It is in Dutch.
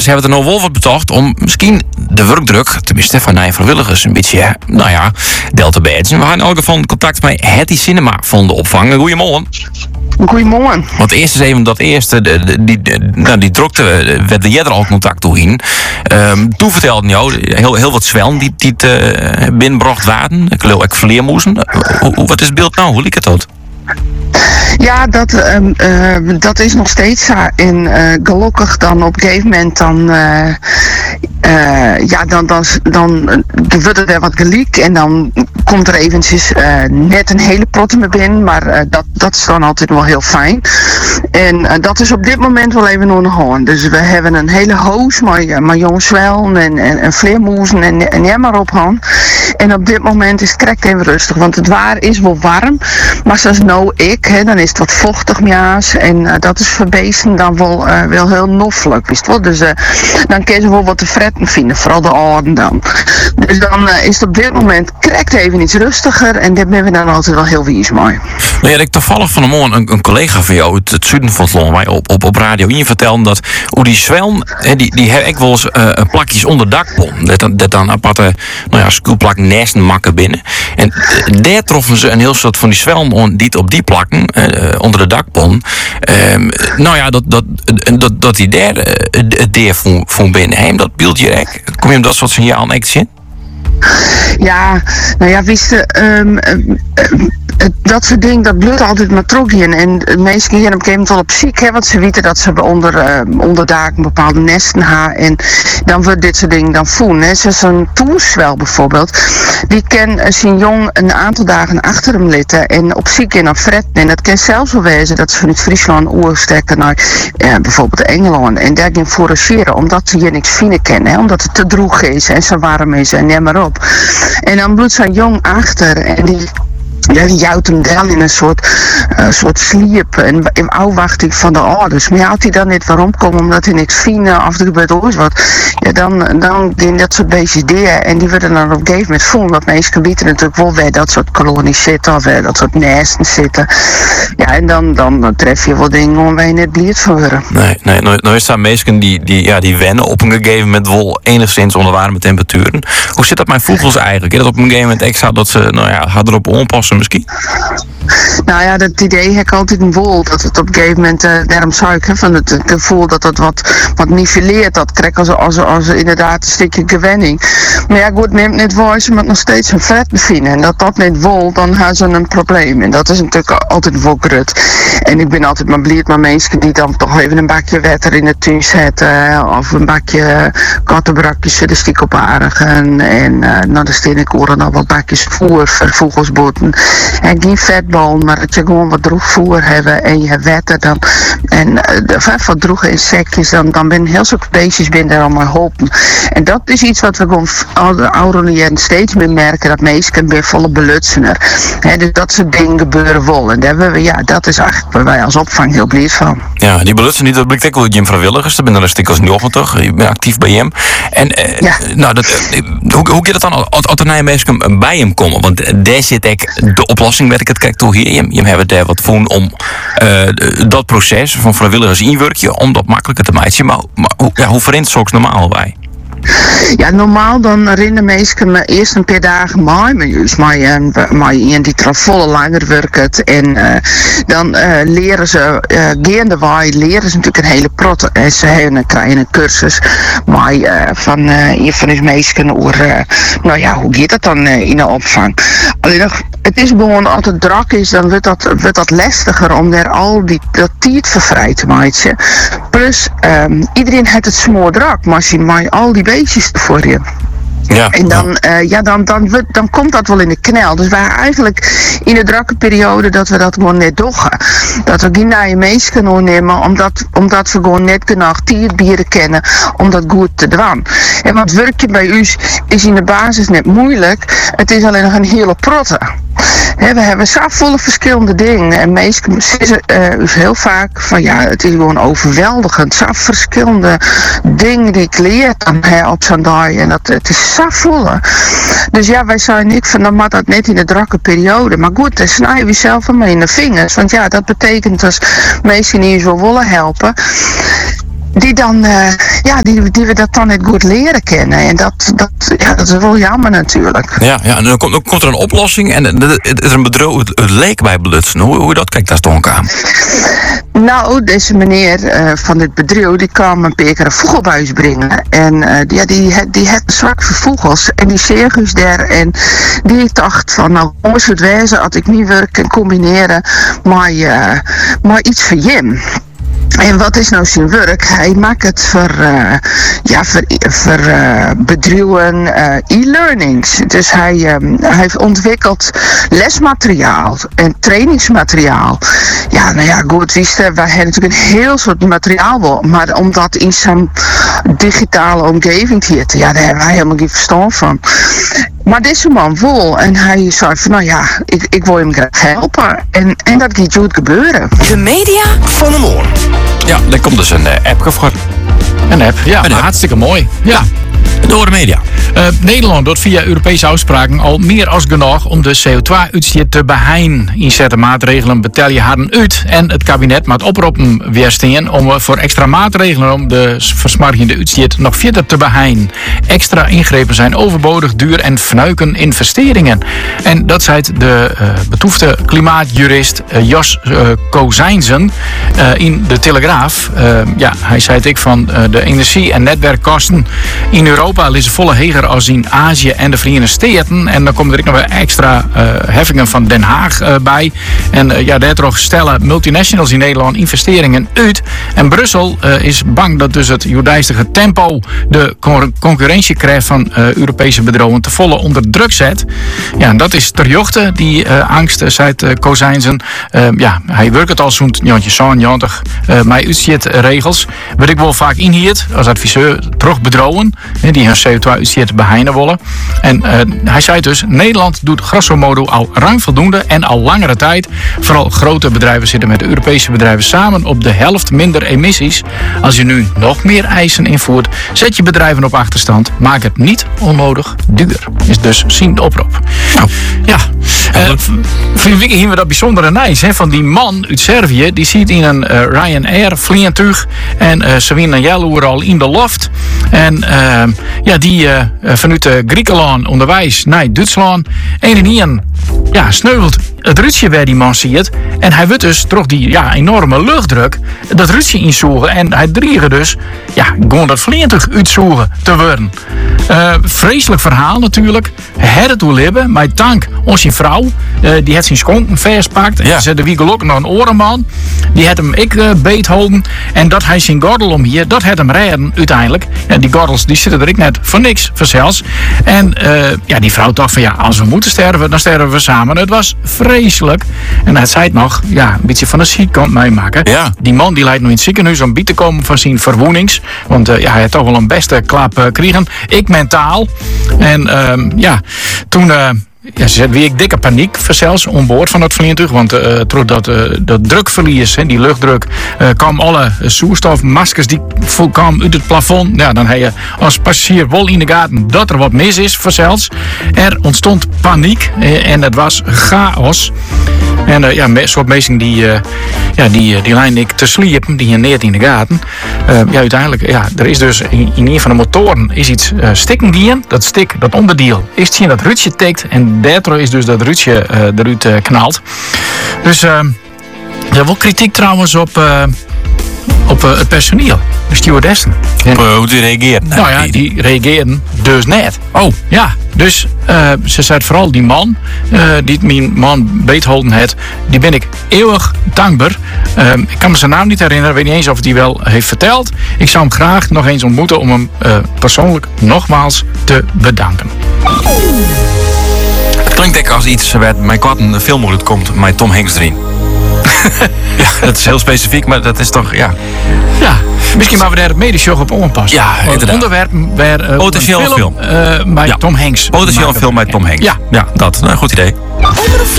ze hebben er nou wel wat betocht om misschien de werkdruk, tenminste van vrijwilligers, een beetje, deel te bijten. We gaan in elk geval contact met Hetty Cinema van de opvang. Goedemorgen. Goedemorgen. Want eerst is even dat eerste, die drukte, werd de jij er al contact toe in. Toen vertelde jou heel wat zwellen die het binnenbracht waren. Ik geloof ik vleermoezen. Wat is het beeld nou? Hoe liep het tot? Ja, dat is nog steeds zo. En gelukkig dan op een gegeven moment dan wordt er wat geliekt en dan komt er eventjes net een hele protte mee binnen, maar dat is dan altijd wel heel fijn. En dat is op dit moment wel even nog de hand. Dus we hebben een hele hoos met jongzwellen en vleermoezen en ja maar op hand. En op dit moment is het correct even rustig, want het waar is wel warm, maar zoals nou dan is het wat vochtig mjaas en dat is voor beesten dan wel heel noffelijk, wist wel. Dus dan kun je wel wat te fretten vinden, vooral de oren dan. Dus dan is het op dit moment correct even iets rustiger en daar ben we dan altijd wel heel wies mooi. Nou ja, ik toevallig van de morgen een collega van jou uit het zuiden van het land mij op radio in je vertellen dat hoe die zwelm, die heb ik wel eens plakjes onder dakpom. Dat dan aparte, schuurplak nesten makken binnen. En daar troffen ze een heel soort van die zwelm die op die plakken onder de dakpom. Dat die daar het deer van binnen hem, dat beeldje ek. Kom je hem dat soort signalen echt zien? Ja, wist je, dat soort dingen, dat bloedt altijd maar terug in. En de meesten gaan op een gegeven moment wel op ziek, want ze weten dat ze onder daken bepaalde nesten hebben. En dan wordt dit soort dingen dan voelen. Zoals een toerswel bijvoorbeeld, die kan zijn jong een aantal dagen achter hem litten en op ziek en op fretten. En dat kan zelfs wel wezen dat ze vanuit Friesland oorstekken naar bijvoorbeeld Engeland. En daar gaan forageren, omdat ze hier niks vinden kennen, omdat het te droeg is en zo warm is en neem maar op. En dan bloedt zijn jong achter en die jouwt hem dan in een soort sliep en afwachting van de ouders. Maar had hij dan niet waarom komen omdat hij niks vinden of er gebeurt ooit wat, dan gaan dat soort beestjes dier en die worden dan op een gegeven moment voelen. Want meestal weten natuurlijk wel waar dat soort kolonies zitten of waar dat soort nesten zitten. Ja, en dan tref je wel dingen waar je net blierd van worden. Nee, nou is daar meestal die wennen op een gegeven moment wel enigszins onder warme temperaturen. Hoe zit dat met vogels eigenlijk? Is dat op een gegeven moment extra dat ze gaan erop onpassen misschien? Nou ja, dat idee heb ik altijd een wol. Dat het op een gegeven moment, daarom zou ik van het gevoel dat het wat niveleert. Dat krijg als inderdaad een stukje gewenning. Maar ja, goed, neemt niet waar, ze moet nog steeds een vet bevinden. En dat niet wol, dan hebben ze een probleem. En dat is natuurlijk altijd wel grut. En ik ben altijd maar blij met mensen die dan toch even een bakje water in de tuin zetten. Of een bakje kattenbrakjes voor de stiek op aardigen. En dan steen ik horen dan wat bakjes voer voor vogelsboten. En geen vetbal, maar dat je gewoon wat droeg voer hebben en je hebt wetten dan. En wat droege insectjes, dan ben heel veel beestjes binnen allemaal helpen. En dat is iets wat we gewoon de ouderen jaren steeds meer merken, dat mensen weer volle belutsener. Dus dat soort dingen gebeuren wel. En dat is eigenlijk waar wij als opvang heel blij van. Ja, die belutsen niet, dat blijkt ook wel Jim vrijwilligers. Daar ben er een stuk als 90. Je bent actief bij hem. En hoe gaat het dan als er naar mensen bij hem komen? Want daar zit ik de oplossing werd ik het kijk toe hier. Je hebt daar wat voor om dat proces van vrijwilligers inwerkje om dat makkelijker te maken. Maar hoe verrent het normaal bij? Ja, normaal dan rennen mensen eerst een paar dagen maar die volle langer werkt en dan leren ze gaandeweg leren ze natuurlijk een hele prot en ze krijgen een cursus van een van de mensen over hoe gaat dat dan in de opvang. Alleen nog, het is gewoon als het druk is, dan wordt dat lastiger om daar al dat tijd voor vrij te maken. Plus iedereen heeft het smoor druk, maar je maakt al die beestjes voor je. Ja. En dan komt dat wel in de knel. Dus wij eigenlijk in de drukke periode dat we dat gewoon net doen. Dat we geen nieuwe mensen kunnen nemen, omdat we gewoon net genoeg tierbieren kennen om dat goed te doen. En wat werkje bij u is in de basis net moeilijk. Het is alleen nog een hele protte. We hebben zo volle verschillende dingen. En mensen zeggen heel vaak van het is gewoon overweldigend. Zo verschillende dingen die ik leer dan op zo'n dag. En het is zo volle. Dus wij zijn niet van dan moet dat net in de drukke periode. Maar goed, dan snijden we zelf maar in de vingers. Want dat betekent als mensen die je zo willen helpen. Die dan die we dat dan niet goed leren kennen. En dat is wel jammer natuurlijk. Ja, en dan komt er een oplossing en het is een bedrijf, het leek bij belutsen. Hoe dat kijkt daar toch aan? Nou, deze meneer van dit bedrijf, die kwam een paar keer een vogelbuis brengen. En die had zwak voor vogels. En die circus daar. En die dacht van, nou, moest het wezen als ik mijn werk kan combineren maar iets voor Jim. En wat is nou zijn werk? Hij maakt het voor bedrijven e-learnings. Dus hij heeft ontwikkeld lesmateriaal en trainingsmateriaal. Ja, nou ja, goed, wij hebben natuurlijk een heel soort materiaal wel, maar om dat in zijn digitale omgeving te zetten, daar hebben wij helemaal geen verstand van. Maar deze man vol en hij zei van, nou ja, ik wil hem graag helpen. En dat gaat goed gebeuren. De media van de morgen. Ja, daar komt dus een app voor. Een app, ja, maar hartstikke mooi. Ja. Door de media. Nederland doet via Europese afspraken al meer als genoeg om de CO2-uitstoot te beheinen. Inzette maatregelen betel je harden uit en het kabinet maakt oproepen weerstaan om voor extra maatregelen om de versmargende uitstoot nog verder te beheinen. Extra ingrepen zijn overbodig, duur en fnuiken investeringen. En dat zei de betoefde klimaatjurist Jos Kozijnsen in de Telegraaf. Hij zei het van de energie- en netwerkkosten in Europa liggen volle heger als in Azië en de Verenigde Staten. En dan komen er ook nog weer extra heffingen van Den Haag bij. En daardoor stellen multinationals in Nederland investeringen uit. En Brussel is bang dat dus het juridische tempo de concurrentiekracht van Europese bedrijven te volle onder druk zet. Ja, en dat is ter jochte, die angst, zei Kozijnsen. Hij werkt het al zo'n 90 met uitstootregels. Wat ik wel vaak inhield als adviseur terug bedrouwen. Die hun CO2-uitstoot beheinen willen. En hij zei dus, Nederland doet grosso modo al ruim voldoende en al langere tijd. Vooral grote bedrijven zitten met de Europese bedrijven samen op de helft minder emissies. Als je nu nog meer eisen invoert, zet je bedrijven op achterstand. Maak het niet onnodig duur. Is dus zien de oproep. Nou, ja. Vorige week we dat bijzondere nice van die man uit Servië. Die zit in een Ryanair vliegtuig. En ze winnen jaloer al in de loft. En die vanuit Griekenland onderwijs naar Duitsland. En sneuvelt het rutje waar die man ziet. En hij wordt dus door die enorme luchtdruk dat rutje inzoegen. En hij dreigt dus gewoon dat vliegtuig uitzoegen te worden. Vreselijk verhaal natuurlijk. Hij had het toe libben, maar dank onze vrouw. Die had zijn schonken verspakt. En ze de wiegel ook nog een orenman. Die had hem beet houden. En dat hij zijn gordel om hier, dat had hem redden uiteindelijk. En die gordels die zitten er ik net voor niks vanzelfs. En die vrouw dacht van als we moeten sterven, dan sterven we samen. Het was vreselijk. En hij zei het nog, een beetje van de zijkant meemaken. Ja. Die man die leidt nu in het ziekenhuis om bij te komen van zijn verwoenings. Want hij had toch wel een beste klap gekregen. Ik mentaal. En toen... ze zet weer dikke paniek zelfs onboord van dat vliegtuig. Want door dat drukverlies, die luchtdruk, kwam alle zuurstofmaskers die kwamen uit het plafond. Ja, dan heb je als passagier wel in de gaten dat er wat mis is zelfs. Er ontstond paniek en het was chaos. En een soort mensen die lijn ik te sliepen, die je neert in de gaten. Uiteindelijk, er is dus in een van de motoren is iets stikken gaan. Dat stik, dat onderdeel, is zien dat rutje tikt en daardoor is dus dat rutje eruit knalt. Dus wel kritiek trouwens op het personeel, de stewardessen. Hoe die reageren? Nou die reageren dus net. Oh. Ja, dus ze zei vooral die man, die mijn man beetholden had, die ben ik eeuwig dankbaar. Ik kan me zijn naam niet herinneren, weet niet eens of hij wel heeft verteld. Ik zou hem graag nog eens ontmoeten om hem persoonlijk nogmaals te bedanken. Het klinkt echt als iets waar mijn kwart een film uit komt met Tom Hanks erin. Dat is heel specifiek, maar dat is toch, Ja, misschien maar we daar het medisch op aanpassen. Ja, inderdaad. Onderwerp waar potentieel film met Tom Hanks. Potentieel een film met Tom Hanks. Ja, dat. Goed idee.